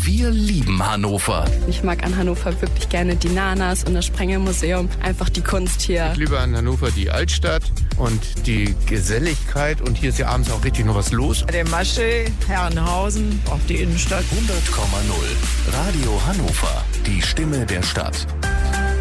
Wir lieben Hannover. Ich mag an Hannover wirklich gerne die Nanas und das Sprengelmuseum. Einfach die Kunst hier. Ich liebe an Hannover die Altstadt und die Geselligkeit. Und hier ist ja abends auch richtig noch was los. Der Maschee, Herrenhausen, auch die Innenstadt. 100,0 Radio Hannover. Die Stimme der Stadt.